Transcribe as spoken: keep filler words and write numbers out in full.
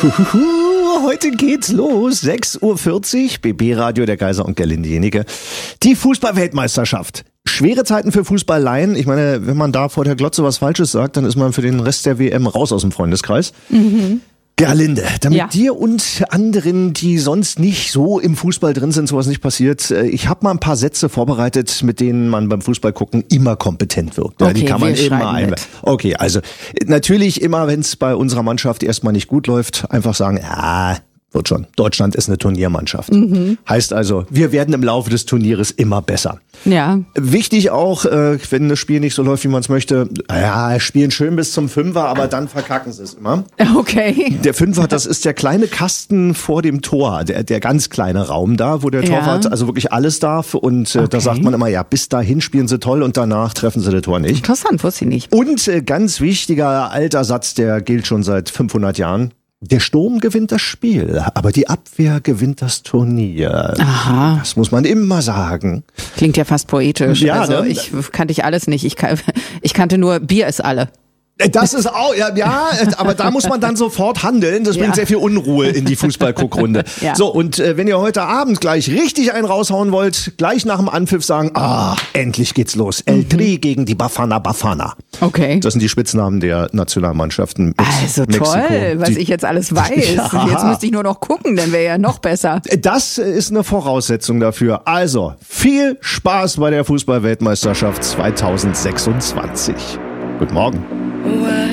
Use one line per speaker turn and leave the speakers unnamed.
Heute geht's los, sechs Uhr vierzig, B B-Radio, der Kaiser und Gerlinde Jenike. Die Fußball-Weltmeisterschaft. Schwere Zeiten für Fußballleien. Ich meine, wenn man da vor der Glotze was Falsches sagt, dann ist man für den Rest der W M raus aus dem Freundeskreis. Mhm. Gerlinde, damit ja. dir und anderen, die sonst nicht so im Fußball drin sind, sowas nicht passiert. Ich habe mal ein paar Sätze vorbereitet, mit denen man beim Fußball gucken immer kompetent wirkt. Ja,
okay,
die kann man
wir
immer ein. Okay, also natürlich immer, wenn es bei unserer Mannschaft erstmal nicht gut läuft, einfach sagen, ja, wird schon. Deutschland ist eine Turniermannschaft. Mhm. Heißt also, wir werden im Laufe des Turnieres immer besser.
Ja.
Wichtig auch, äh, wenn das Spiel nicht so läuft, wie man es möchte, ja, spielen schön bis zum Fünfer, aber dann verkacken sie es immer.
Okay.
Der Fünfer, das ist der kleine Kasten vor dem Tor, der, der ganz kleine Raum da, wo der
Ja.
Torwart also wirklich alles darf. Und äh,
Okay.
da sagt man immer, ja, bis dahin spielen sie toll und danach treffen sie das Tor nicht.
Interessant, wusste ich nicht.
Und äh, ganz wichtiger alter Satz, der gilt schon seit fünfhundert Jahren. Der Sturm gewinnt das Spiel, aber die Abwehr gewinnt das Turnier.
Aha.
Das muss man immer sagen.
Klingt ja fast poetisch.
Ja,
also
ne?
ich kannte ich alles nicht. Ich, kan- ich kannte nur Bier ist alle.
Das ist auch, ja, ja, aber da muss man dann sofort handeln. Das bringt
Ja.
sehr viel Unruhe in die Fußballguckrunde.
Ja.
So, und äh, wenn ihr heute Abend gleich richtig einen raushauen wollt, gleich nach dem Anpfiff sagen, ah, endlich geht's los. El Tri gegen die Bafana Bafana.
Okay.
Das sind die Spitznamen der Nationalmannschaften. Mit
Also
Mexiko.
toll, was
Die-
ich jetzt alles weiß.
Ja.
Jetzt müsste ich nur noch gucken, dann wäre ja noch besser.
Das ist eine Voraussetzung dafür. Also, viel Spaß bei der Fußball-Weltmeisterschaft zweitausendsechsundzwanzig. Guten Morgen.